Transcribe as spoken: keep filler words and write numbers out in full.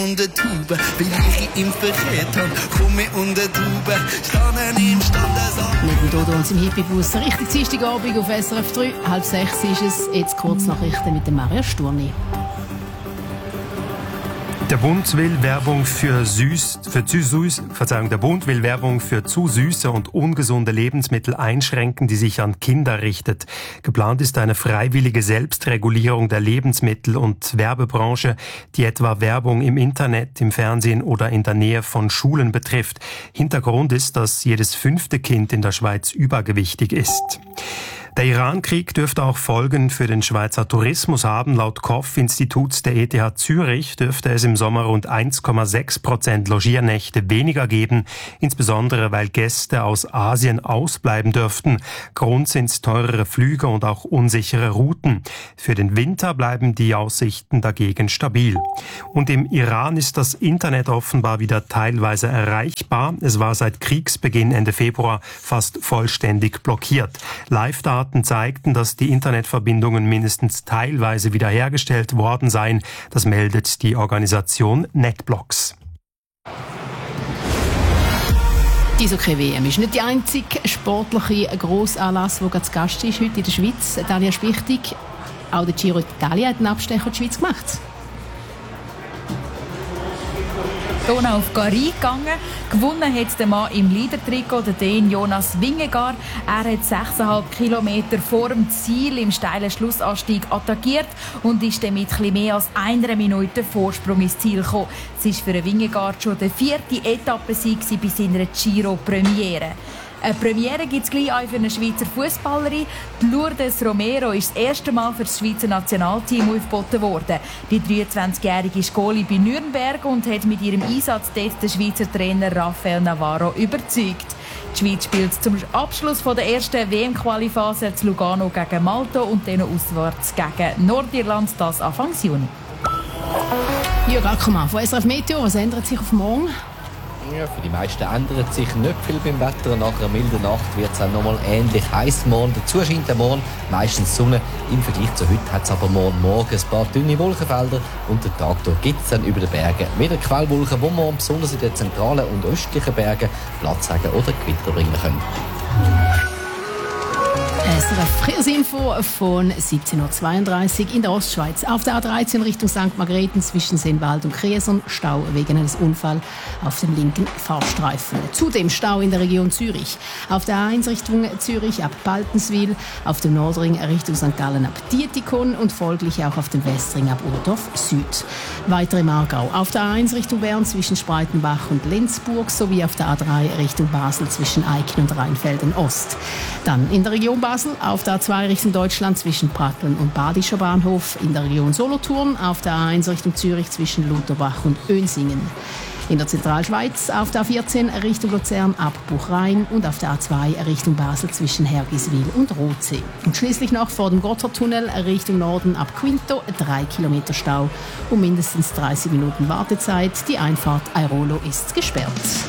unter Tube, weil ich im Verkehr habe, komme unter Tube, standen im Standesamt. Neben Dodo und seinem Hippie-Bus, richtig Dienstagabend auf S R F drei, halb sechs ist es, jetzt Kurznachrichten mit dem Mario Sturni. Der Bund will Werbung für süß, für zu süß, Verzeihung, der Bund will Werbung für zu süße und ungesunde Lebensmittel einschränken, die sich an Kinder richtet. Geplant ist eine freiwillige Selbstregulierung der Lebensmittel- und Werbebranche, die etwa Werbung im Internet, im Fernsehen oder in der Nähe von Schulen betrifft. Hintergrund ist, dass jedes fünfte Kind in der Schweiz übergewichtig ist. Der Iran-Krieg dürfte auch Folgen für den Schweizer Tourismus haben. Laut K O F-Institut der E T H Zürich dürfte es im Sommer rund eins Komma sechs Prozent Logiernächte weniger geben, insbesondere weil Gäste aus Asien ausbleiben dürften. Grund sind teurere Flüge und auch unsichere Routen. Für den Winter bleiben die Aussichten dagegen stabil. Und im Iran ist das Internet offenbar wieder teilweise erreichbar. Es war seit Kriegsbeginn Ende Februar fast vollständig blockiert. Live-Daten zeigten, dass die Internetverbindungen mindestens teilweise wiederhergestellt worden seien. Das meldet die Organisation NetBlocks. Die Eishockey-W M ist nicht die einzige sportliche Grossanlass, der gerade zu Gast ist heute in der Schweiz. Daniel Spichtig, auch der Giro d'Italia hat einen Abstecher in die Schweiz gemacht. Donau auf Gary gegangen. Gewonnen hat der Mann im Leader-Trikot, der Dän Jonas Vingegaard. Er hat sechs Komma fünf Kilometer vor dem Ziel im steilen Schlussanstieg attackiert und ist dann mit etwas mehr als einer Minute Vorsprung ins Ziel gekommen. Es war für Vingegaard schon der vierte Etappensieg bei seiner Giro-Premiere. Eine Premiere gibt es gleich auch für eine Schweizer Fußballerin. Lourdes Romero ist das erste Mal für das Schweizer Nationalteam aufgeboten worden. Die dreiundzwanzigjährige ist Goalie bei Nürnberg und hat mit ihrem Einsatz dort den Schweizer Trainer Rafael Navarro überzeugt. Die Schweiz spielt zum Abschluss der ersten W M-Qualiphase zu Lugano gegen Malta und dann auswärts gegen Nordirland, das Anfang Juni. Jürg Ackermann von S R F Meteo, was ändert sich auf morgen? Ja, für die meisten ändert sich nicht viel beim Wetter. Nach einer milden Nacht wird es auch noch mal ähnlich heiß morgen. Dazu scheint der Morgen meistens Sonne. Im Vergleich zu heute hat es aber morgen Morgen ein paar dünne Wolkenfelder. Und den Tag gibt es dann über den Bergen wieder Quellwolken, die morgen besonders in den zentralen und östlichen Bergen Platzregen oder Gewitter bringen können. S R F Verkehrsinfo von siebzehn Uhr zweiunddreißig in der Ostschweiz. Auf der A dreizehn Richtung Sankt Margrethen zwischen Seenwald und Kriesern Stau wegen eines Unfalls auf dem linken Fahrstreifen. Zudem Stau in der Region Zürich. Auf der A eins Richtung Zürich ab Baltenswil, auf dem Nordring Richtung Sankt Gallen ab Dietikon und folglich auch auf dem Westring ab Urdorf Süd. Weiter im Aargau. Auf der A eins Richtung Bern zwischen Spreitenbach und Lenzburg sowie auf der A drei Richtung Basel zwischen Eichen und Rheinfelden Ost. Dann in der Region Basel auf der A zwei Richtung Deutschland zwischen Pratteln und Badischer Bahnhof, in der Region Solothurn auf der A eins Richtung Zürich zwischen Lutherbach und Önsingen. In der Zentralschweiz auf der A vierzehn Richtung Luzern ab Buchrhein und auf der A zwei Richtung Basel zwischen Hergiswil und Rothsee. Und schließlich noch vor dem Gotthardtunnel Richtung Norden ab Quinto drei Kilometer Stau und mindestens dreißig Minuten Wartezeit. Die Einfahrt Airolo ist gesperrt.